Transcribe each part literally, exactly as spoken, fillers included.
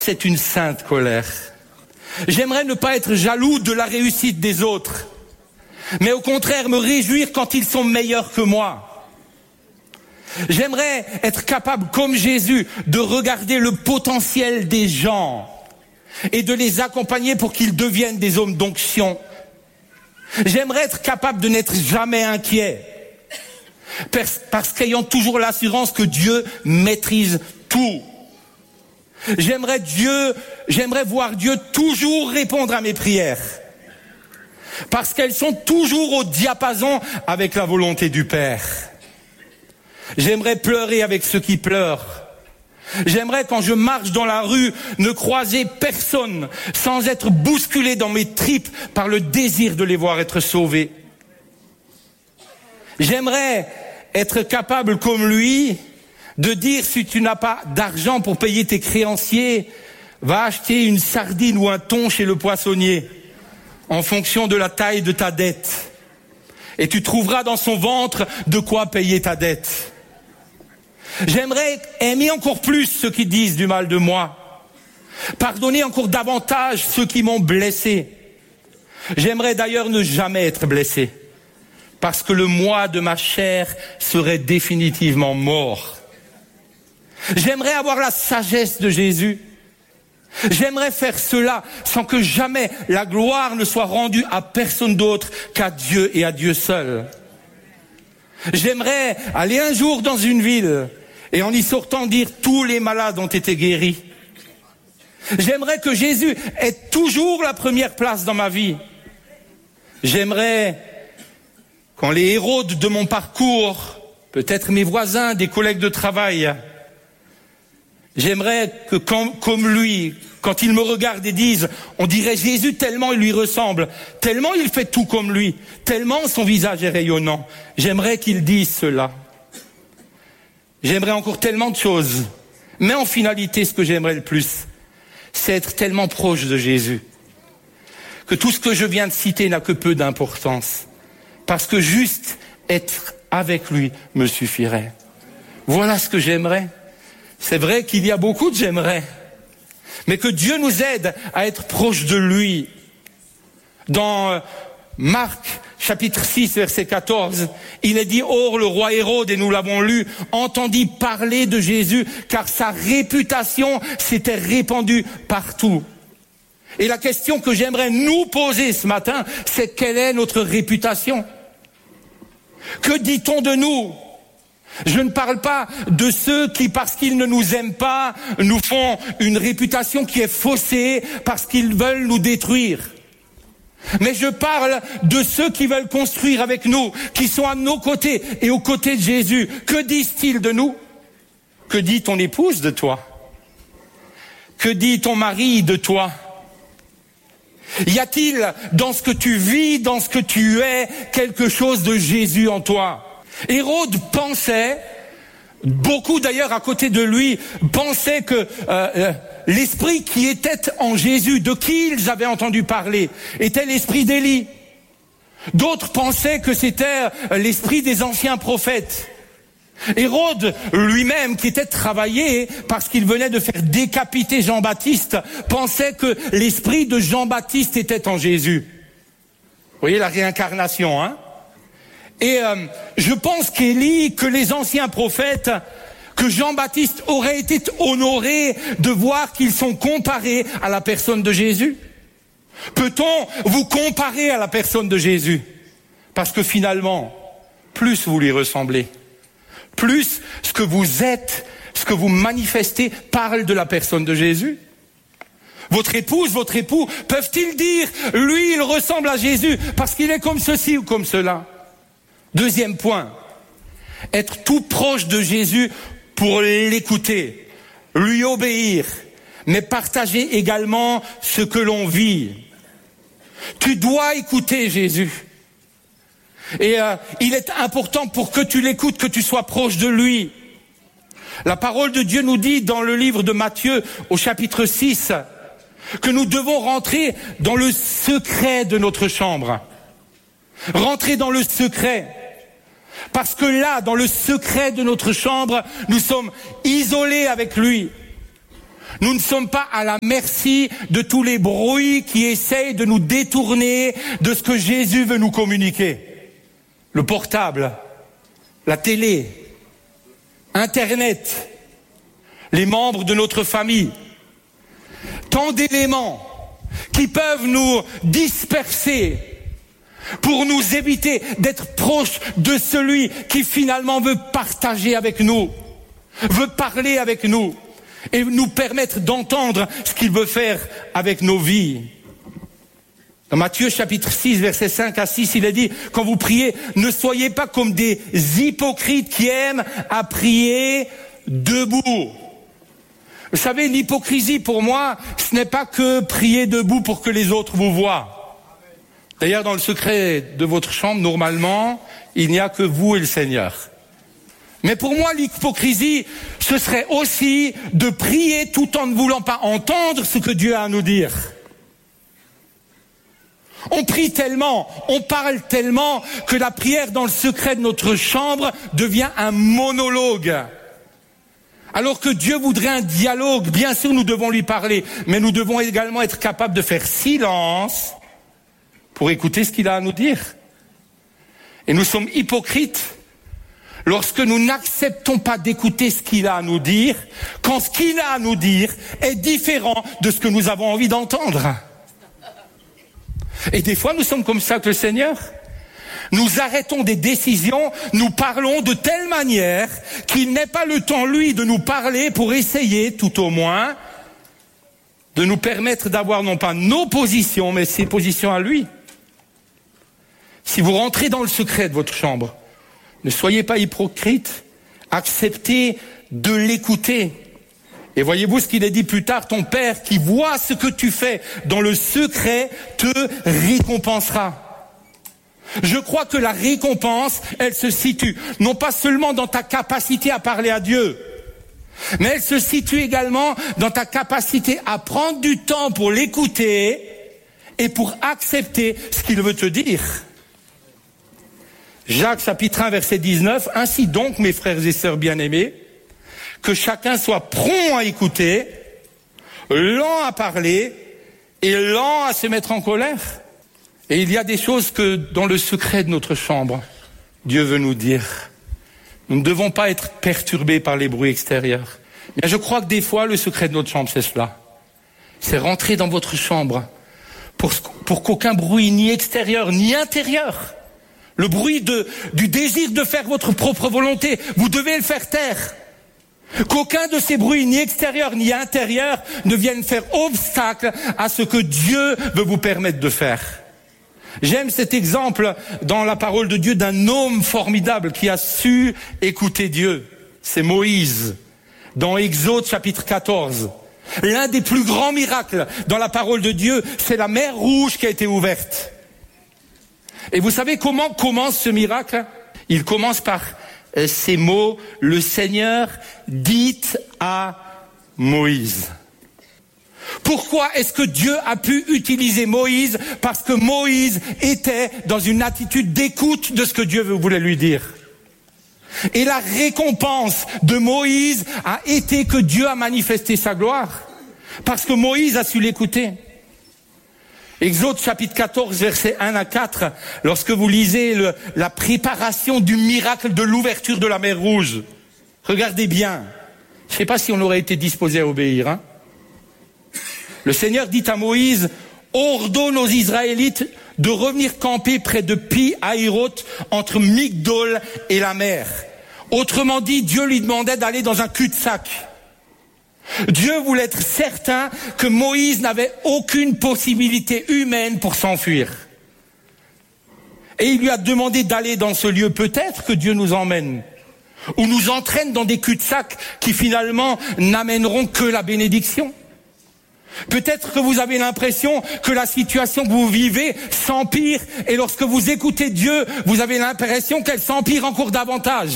C'est une sainte colère. J'aimerais ne pas être jaloux de la réussite des autres, mais au contraire me réjouir quand ils sont meilleurs que moi. J'aimerais être capable, comme Jésus, de regarder le potentiel des gens et de les accompagner pour qu'ils deviennent des hommes d'onction. J'aimerais être capable de n'être jamais inquiet, parce qu'ayant toujours l'assurance que Dieu maîtrise tout. J'aimerais Dieu, j'aimerais voir Dieu toujours répondre à mes prières, parce qu'elles sont toujours au diapason avec la volonté du Père. J'aimerais pleurer avec ceux qui pleurent. J'aimerais, quand je marche dans la rue, ne croiser personne sans être bousculé dans mes tripes par le désir de les voir être sauvés. J'aimerais être capable, comme lui, de dire, si tu n'as pas d'argent pour payer tes créanciers, va acheter une sardine ou un thon chez le poissonnier, en fonction de la taille de ta dette. Et tu trouveras dans son ventre de quoi payer ta dette. J'aimerais aimer encore plus ceux qui disent du mal de moi, pardonner encore davantage ceux qui m'ont blessé. J'aimerais d'ailleurs ne jamais être blessé, parce que le moi de ma chair serait définitivement mort. J'aimerais avoir la sagesse de Jésus. J'aimerais faire cela sans que jamais la gloire ne soit rendue à personne d'autre qu'à Dieu et à Dieu seul. J'aimerais aller un jour dans une ville et en y sortant dire tous les malades ont été guéris. J'aimerais que Jésus ait toujours la première place dans ma vie. J'aimerais, quand les héros de mon parcours, peut-être mes voisins, des collègues de travail, j'aimerais que, quand, comme lui, quand il me regarde et dise, on dirait Jésus tellement il lui ressemble, tellement il fait tout comme lui, tellement son visage est rayonnant. J'aimerais qu'il dise cela. J'aimerais encore tellement de choses. Mais en finalité, ce que j'aimerais le plus, c'est être tellement proche de Jésus, que tout ce que je viens de citer n'a que peu d'importance. Parce que juste être avec lui me suffirait. Voilà ce que j'aimerais. C'est vrai qu'il y a beaucoup de j'aimerais, mais que Dieu nous aide à être proche de lui. Dans Marc, chapitre six, verset quatorze, il est dit « Or, le roi Hérode, et nous l'avons lu, entendit parler de Jésus, car sa réputation s'était répandue partout. » Et la question que j'aimerais nous poser ce matin, c'est quelle est notre réputation? Que dit-on de nous? Je ne parle pas de ceux qui, parce qu'ils ne nous aiment pas, nous font une réputation qui est faussée parce qu'ils veulent nous détruire. Mais je parle de ceux qui veulent construire avec nous, qui sont à nos côtés et aux côtés de Jésus. Que disent-ils de nous? Que dit ton épouse de toi? Que dit ton mari de toi? Y a-t-il dans ce que tu vis, dans ce que tu es, quelque chose de Jésus en toi? Hérode pensait, beaucoup d'ailleurs à côté de lui, pensaient que euh, euh, l'esprit qui était en Jésus, de qui ils avaient entendu parler, était l'esprit d'Élie. D'autres pensaient que c'était l'esprit des anciens prophètes. Hérode lui-même, qui était travaillé parce qu'il venait de faire décapiter Jean-Baptiste, pensait que l'esprit de Jean-Baptiste était en Jésus. Vous voyez la réincarnation, hein? Et euh, je pense qu'Élie, que les anciens prophètes, que Jean-Baptiste aurait été honoré de voir qu'ils sont comparés à la personne de Jésus. Peut-on vous comparer à la personne de Jésus? Parce que finalement, plus vous lui ressemblez, plus ce que vous êtes, ce que vous manifestez parle de la personne de Jésus. Votre épouse, votre époux, peuvent-ils dire, lui, il ressemble à Jésus parce qu'il est comme ceci ou comme cela? Deuxième point, être tout proche de Jésus pour l'écouter, lui obéir, mais partager également ce que l'on vit. Tu dois écouter Jésus. Et euh, il est important pour que tu l'écoutes, que tu sois proche de lui. La parole de Dieu nous dit dans le livre de Matthieu, au chapitre six, que nous devons rentrer dans le secret de notre chambre. Rentrer dans le secret. Parce que là, dans le secret de notre chambre, nous sommes isolés avec lui. Nous ne sommes pas à la merci de tous les bruits qui essayent de nous détourner de ce que Jésus veut nous communiquer. Le portable, la télé, Internet, les membres de notre famille. Tant d'éléments qui peuvent nous disperser pour nous éviter d'être proches de celui qui finalement veut partager avec nous, veut parler avec nous et nous permettre d'entendre ce qu'il veut faire avec nos vies. Dans Matthieu chapitre six, versets cinq à six, il est dit, quand vous priez, ne soyez pas comme des hypocrites qui aiment à prier debout. Vous savez, l'hypocrisie pour moi, ce n'est pas que prier debout pour que les autres vous voient. D'ailleurs, dans le secret de votre chambre, normalement, il n'y a que vous et le Seigneur. Mais pour moi, l'hypocrisie, ce serait aussi de prier tout en ne voulant pas entendre ce que Dieu a à nous dire. On prie tellement, on parle tellement que la prière dans le secret de notre chambre devient un monologue. Alors que Dieu voudrait un dialogue, bien sûr nous devons lui parler, mais nous devons également être capables de faire silence pour écouter ce qu'il a à nous dire. Et nous sommes hypocrites lorsque nous n'acceptons pas d'écouter ce qu'il a à nous dire, quand ce qu'il a à nous dire est différent de ce que nous avons envie d'entendre. Et des fois, nous sommes comme ça avec le Seigneur. Nous arrêtons des décisions, nous parlons de telle manière qu'il n'ait pas le temps, lui, de nous parler pour essayer, tout au moins, de nous permettre d'avoir non pas nos positions, mais ses positions à lui. Si vous rentrez dans le secret de votre chambre, ne soyez pas hypocrite, acceptez de l'écouter. Et voyez-vous ce qu'il est dit plus tard, ton Père qui voit ce que tu fais dans le secret te récompensera. Je crois que la récompense, elle se situe non pas seulement dans ta capacité à parler à Dieu, mais elle se situe également dans ta capacité à prendre du temps pour l'écouter et pour accepter ce qu'il veut te dire. Jacques chapitre un verset dix-neuf, ainsi donc mes frères et sœurs bien-aimés, que chacun soit prompt à écouter, lent à parler et lent à se mettre en colère. Et il y a des choses que dans le secret de notre chambre, Dieu veut nous dire. Nous ne devons pas être perturbés par les bruits extérieurs. Mais je crois que des fois, le secret de notre chambre, c'est cela. C'est rentrer dans votre chambre pour, pour qu'aucun bruit ni extérieur ni intérieur, le bruit de, du désir de faire votre propre volonté, vous devez le faire taire. Qu'aucun de ces bruits, ni extérieur ni intérieur, ne vienne faire obstacle à ce que Dieu veut vous permettre de faire. J'aime cet exemple dans la parole de Dieu d'un homme formidable qui a su écouter Dieu. C'est Moïse, dans Exode chapitre quatorze. L'un des plus grands miracles dans la parole de Dieu, c'est la mer Rouge qui a été ouverte. Et vous savez comment commence ce miracle? Il commence par ces mots, le Seigneur dit à Moïse. Pourquoi est-ce que Dieu a pu utiliser Moïse? Parce que Moïse était dans une attitude d'écoute de ce que Dieu voulait lui dire. Et la récompense de Moïse a été que Dieu a manifesté sa gloire. Parce que Moïse a su l'écouter. Exode chapitre quatorze, versets un à quatre, lorsque vous lisez le, la préparation du miracle de l'ouverture de la mer Rouge, regardez bien. Je ne sais pas si on aurait été disposé à obéir. Hein. Le Seigneur dit à Moïse, ordonne aux Israélites de revenir camper près de Pi-Hahiroth, entre Migdol et la mer. Autrement dit, Dieu lui demandait d'aller dans un cul-de-sac. Dieu voulait être certain que Moïse n'avait aucune possibilité humaine pour s'enfuir. Et il lui a demandé d'aller dans ce lieu, peut-être que Dieu nous emmène, ou nous entraîne dans des cul-de-sac qui finalement n'amèneront que la bénédiction. Peut-être que vous avez l'impression que la situation que vous vivez s'empire, et lorsque vous écoutez Dieu, vous avez l'impression qu'elle s'empire encore davantage.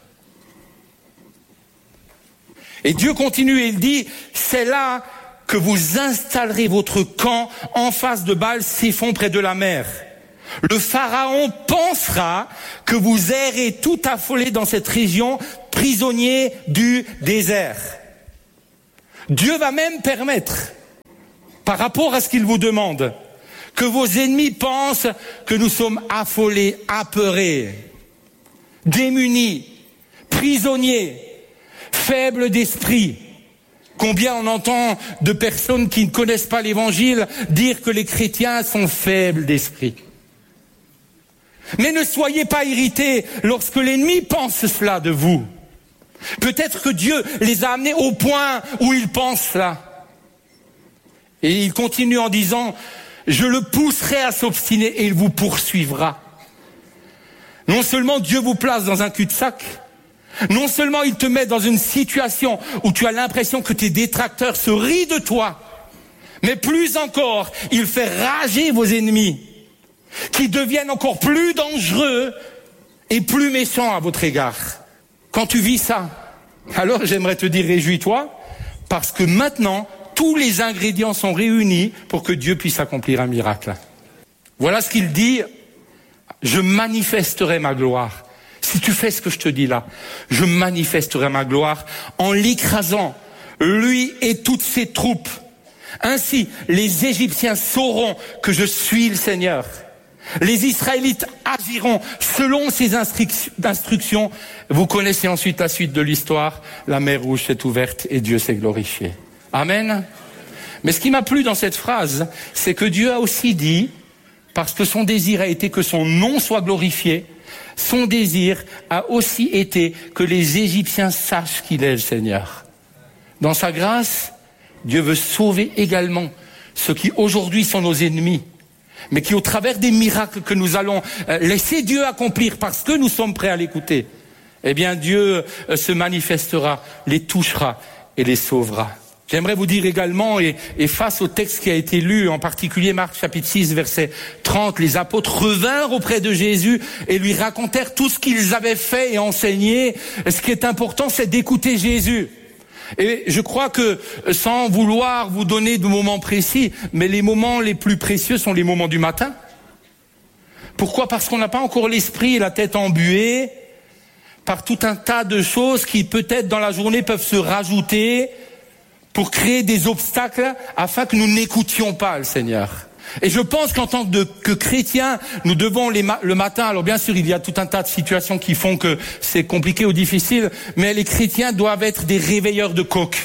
Et Dieu continue et il dit, c'est là que vous installerez votre camp en face de Baal-Séphon près de la mer. Le Pharaon pensera que vous errez tout affolés dans cette région, prisonniers du désert. Dieu va même permettre, par rapport à ce qu'il vous demande, que vos ennemis pensent que nous sommes affolés, apeurés, démunis, prisonniers, faibles d'esprit. Combien on entend de personnes qui ne connaissent pas l'Évangile dire que les chrétiens sont faibles d'esprit. Mais ne soyez pas irrités lorsque l'ennemi pense cela de vous. Peut-être que Dieu les a amenés au point où ils pensent cela. Et il continue en disant, je le pousserai à s'obstiner et il vous poursuivra. Non seulement Dieu vous place dans un cul-de-sac, non seulement il te met dans une situation où tu as l'impression que tes détracteurs se rient de toi, mais plus encore, il fait rager vos ennemis, qui deviennent encore plus dangereux et plus méchants à votre égard. Quand tu vis ça, alors j'aimerais te dire réjouis-toi, parce que maintenant, tous les ingrédients sont réunis pour que Dieu puisse accomplir un miracle. Voilà ce qu'il dit, je manifesterai ma gloire. Si tu fais ce que je te dis là, je manifesterai ma gloire en l'écrasant, lui et toutes ses troupes. Ainsi, les Égyptiens sauront que je suis le Seigneur. Les Israélites agiront selon ces instructions. Vous connaissez ensuite la suite de l'histoire. La mer Rouge s'est ouverte et Dieu s'est glorifié. Amen. Mais ce qui m'a plu dans cette phrase, c'est que Dieu a aussi dit, parce que son désir a été que son nom soit glorifié, son désir a aussi été que les Égyptiens sachent qu'il est le Seigneur. Dans sa grâce, Dieu veut sauver également ceux qui aujourd'hui sont nos ennemis, mais qui au travers des miracles que nous allons laisser Dieu accomplir parce que nous sommes prêts à l'écouter, eh bien Dieu se manifestera, les touchera et les sauvera. J'aimerais vous dire également, et, et face au texte qui a été lu, en particulier Marc chapitre six, verset trente, les apôtres revinrent auprès de Jésus et lui racontèrent tout ce qu'ils avaient fait et enseigné. Ce qui est important, c'est d'écouter Jésus. Et je crois que, sans vouloir vous donner de moments précis, mais les moments les plus précieux sont les moments du matin. Pourquoi ? Parce qu'on n'a pas encore l'esprit et la tête embuée par tout un tas de choses qui peut-être dans la journée peuvent se rajouter pour créer des obstacles afin que nous n'écoutions pas le Seigneur. Et je pense qu'en tant que, que chrétiens, nous devons les ma- le matin, alors bien sûr il y a tout un tas de situations qui font que c'est compliqué ou difficile, mais les chrétiens doivent être des réveilleurs de coq.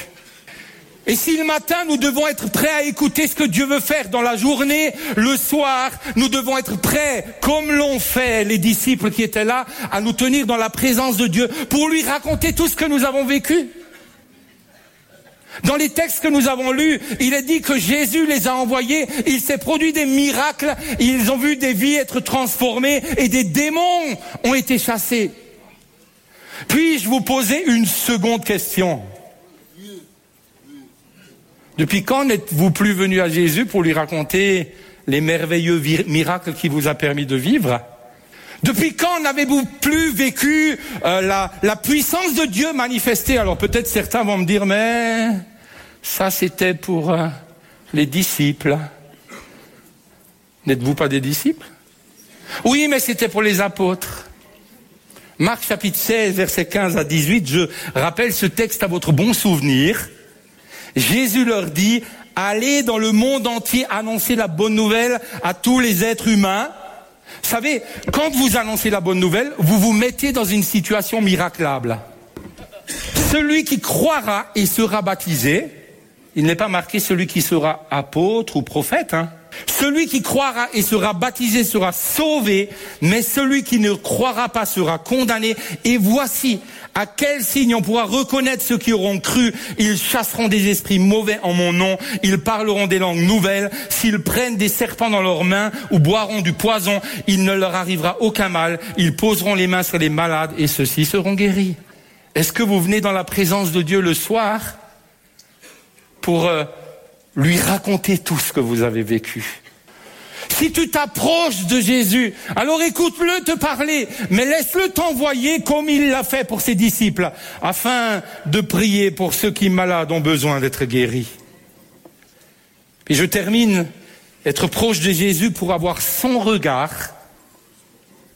Et si le matin nous devons être prêts à écouter ce que Dieu veut faire dans la journée, le soir, nous devons être prêts, comme l'ont fait les disciples qui étaient là, à nous tenir dans la présence de Dieu pour lui raconter tout ce que nous avons vécu. Dans les textes que nous avons lus, il est dit que Jésus les a envoyés, il s'est produit des miracles, ils ont vu des vies être transformées et des démons ont été chassés. Puis-je vous poser une seconde question ? Depuis quand n'êtes-vous plus venu à Jésus pour lui raconter les merveilleux vir- miracles qu'il vous a permis de vivre ? Depuis quand n'avez-vous plus vécu euh, la, la puissance de Dieu manifestée ? Alors peut-être certains vont me dire, mais ça c'était pour euh, les disciples. N'êtes-vous pas des disciples ? Oui, mais c'était pour les apôtres. Marc chapitre seize, versets quinze à dix-huit, je rappelle ce texte à votre bon souvenir. Jésus leur dit, allez dans le monde entier annoncer la bonne nouvelle à tous les êtres humains. Vous savez, quand vous annoncez la bonne nouvelle, vous vous mettez dans une situation miraclable. Celui qui croira et sera baptisé, il n'est pas marqué celui qui sera apôtre ou prophète, hein. Celui qui croira et sera baptisé sera sauvé, mais celui qui ne croira pas sera condamné. Et voici à quel signe on pourra reconnaître ceux qui auront cru. Ils chasseront des esprits mauvais en mon nom, ils parleront des langues nouvelles, s'ils prennent des serpents dans leurs mains ou boiront du poison, il ne leur arrivera aucun mal, ils poseront les mains sur les malades et ceux-ci seront guéris. Est-ce que vous venez dans la présence de Dieu le soir pour euh, lui raconter tout ce que vous avez vécu? Si tu t'approches de Jésus, alors écoute-le te parler, mais laisse-le t'envoyer comme il l'a fait pour ses disciples, afin de prier pour ceux qui malades ont besoin d'être guéris. Puis je termine, être proche de Jésus pour avoir son regard,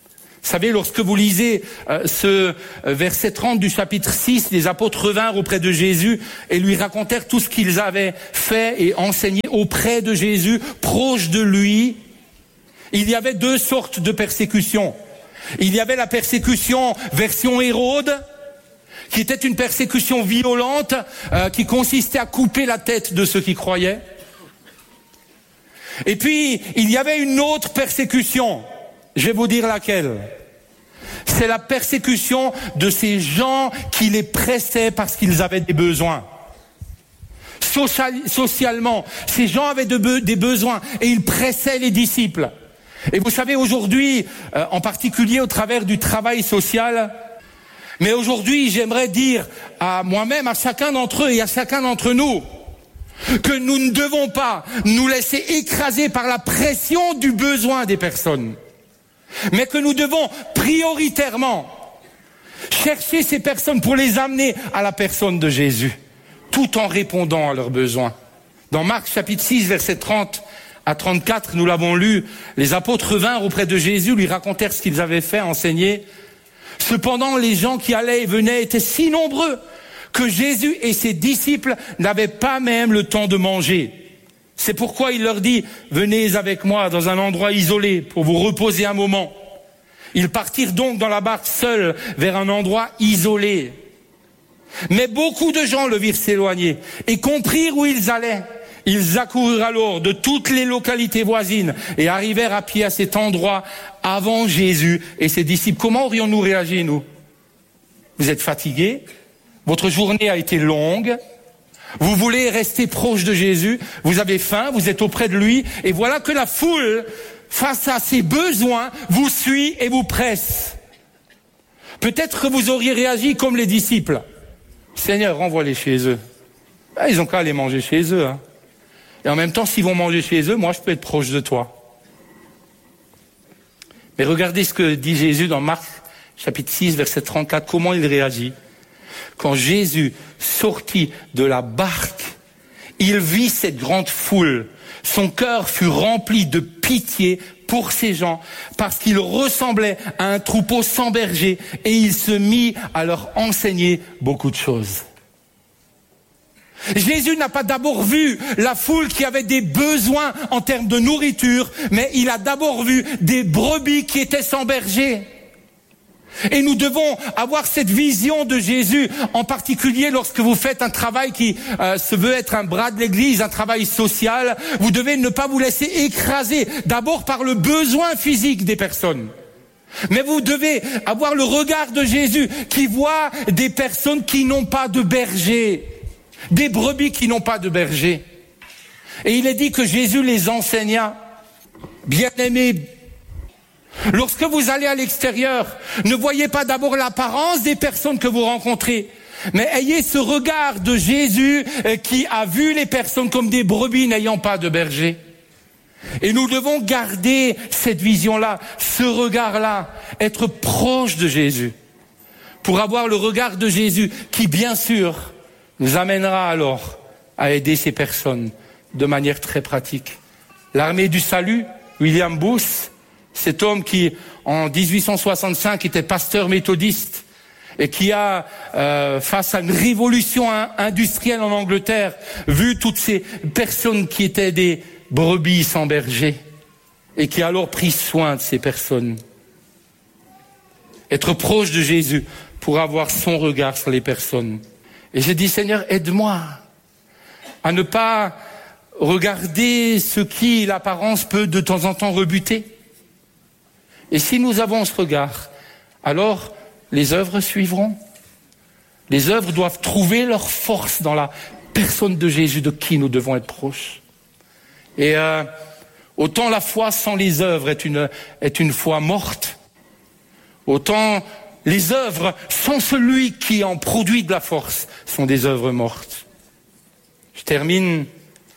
Vous savez, lorsque vous lisez euh, ce verset trente du chapitre six, les apôtres vinrent auprès de Jésus et lui racontèrent tout ce qu'ils avaient fait et enseigné auprès de Jésus, proche de lui. Il y avait deux sortes de persécutions. Il y avait la persécution version Hérode, qui était une persécution violente, euh, qui consistait à couper la tête de ceux qui croyaient. Et puis, il y avait une autre persécution. Je vais vous dire laquelle. C'est la persécution de ces gens qui les pressaient parce qu'ils avaient des besoins. Social, socialement, ces gens avaient de be- des besoins et ils pressaient les disciples. Et vous savez, aujourd'hui, euh, en particulier au travers du travail social, mais aujourd'hui, j'aimerais dire à moi-même, à chacun d'entre eux et à chacun d'entre nous, que nous ne devons pas nous laisser écraser par la pression du besoin des personnes, mais que nous devons prioritairement chercher ces personnes pour les amener à la personne de Jésus, tout en répondant à leurs besoins. Dans Marc chapitre six, verset trente à trente-quatre, nous l'avons lu, les apôtres vinrent auprès de Jésus, lui racontèrent ce qu'ils avaient fait, enseigné. Cependant, les gens qui allaient et venaient étaient si nombreux que Jésus et ses disciples n'avaient pas même le temps de manger. C'est pourquoi il leur dit, venez avec moi dans un endroit isolé pour vous reposer un moment. Ils partirent donc dans la barque seuls vers un endroit isolé. Mais beaucoup de gens le virent s'éloigner et comprirent où ils allaient. Ils accoururent alors de toutes les localités voisines et arrivèrent à pied à cet endroit avant Jésus et ses disciples. Comment aurions-nous réagi, nous? Vous êtes fatigués? Votre journée a été longue, vous voulez rester proche de Jésus, vous avez faim, vous êtes auprès de lui, et voilà que la foule, face à ses besoins, vous suit et vous presse. Peut-être que vous auriez réagi comme les disciples. Seigneur, renvoie-les chez eux. Ben, ils ont qu'à aller manger chez eux. Hein. Et en même temps, s'ils vont manger chez eux, moi je peux être proche de toi. Mais regardez ce que dit Jésus dans Marc, chapitre six, verset trente-quatre, comment il réagit. Quand Jésus sortit de la barque, il vit cette grande foule. Son cœur fut rempli de pitié pour ces gens parce qu'ils ressemblaient à un troupeau sans berger et il se mit à leur enseigner beaucoup de choses. Jésus n'a pas d'abord vu la foule qui avait des besoins en termes de nourriture, mais il a d'abord vu des brebis qui étaient sans berger. Et nous devons avoir cette vision de Jésus, en particulier lorsque vous faites un travail qui euh, se veut être un bras de l'Église, un travail social. Vous devez ne pas vous laisser écraser d'abord par le besoin physique des personnes. Mais vous devez avoir le regard de Jésus qui voit des personnes qui n'ont pas de berger, des brebis qui n'ont pas de berger. Et il est dit que Jésus les enseigna. Bien-aimés, lorsque vous allez à l'extérieur, ne voyez pas d'abord l'apparence des personnes que vous rencontrez, mais ayez ce regard de Jésus qui a vu les personnes comme des brebis n'ayant pas de berger. Et nous devons garder cette vision-là, ce regard-là, être proche de Jésus, pour avoir le regard de Jésus qui, bien sûr, nous amènera alors à aider ces personnes de manière très pratique. L'armée du salut, William Booth, cet homme qui, en dix-huit cent soixante-cinq, était pasteur méthodiste et qui a, euh, face à une révolution industrielle en Angleterre, vu toutes ces personnes qui étaient des brebis sans berger et qui a alors pris soin de ces personnes. Être proche de Jésus pour avoir son regard sur les personnes. Et j'ai dit, Seigneur, aide-moi à ne pas regarder ce qui, l'apparence, peut de temps en temps rebuter. Et si nous avons ce regard, alors les œuvres suivront. Les œuvres doivent trouver leur force dans la personne de Jésus, de qui nous devons être proches. Et euh, autant la foi sans les œuvres est une, est une foi morte, autant les œuvres sans celui qui en produit de la force sont des œuvres mortes. Je termine.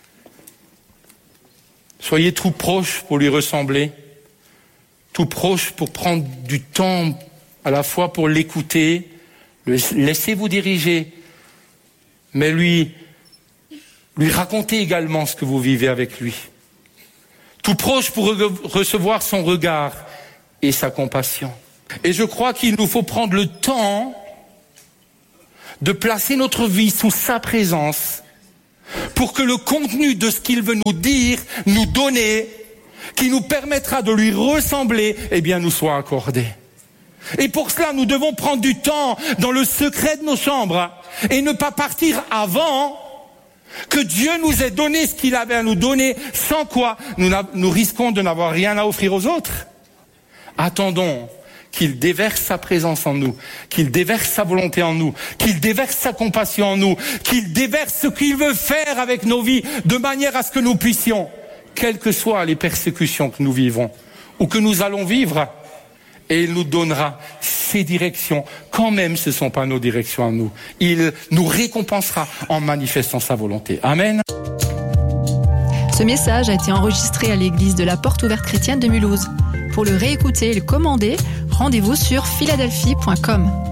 Soyez tout proches pour lui ressembler. Tout proche pour prendre du temps à la fois pour l'écouter, le laisser vous diriger, mais lui, lui raconter également ce que vous vivez avec lui. Tout proche pour re- recevoir son regard et sa compassion. Et je crois qu'il nous faut prendre le temps de placer notre vie sous sa présence pour que le contenu de ce qu'il veut nous dire, nous donner, qui nous permettra de lui ressembler, eh bien, nous soit accordé. Et pour cela, nous devons prendre du temps dans le secret de nos chambres et ne pas partir avant que Dieu nous ait donné ce qu'il avait à nous donner, sans quoi nous, nous risquons de n'avoir rien à offrir aux autres. Attendons qu'il déverse sa présence en nous, qu'il déverse sa volonté en nous, qu'il déverse sa compassion en nous, qu'il déverse ce qu'il veut faire avec nos vies, de manière à ce que nous puissions, quelles que soient les persécutions que nous vivons ou que nous allons vivre, et il nous donnera ses directions, quand même ce ne sont pas nos directions à nous. Il nous récompensera en manifestant sa volonté. Amen. Ce message a été enregistré à l'église de la Porte Ouverte Chrétienne de Mulhouse. Pour le réécouter et le commander, rendez-vous sur philadelphie point com.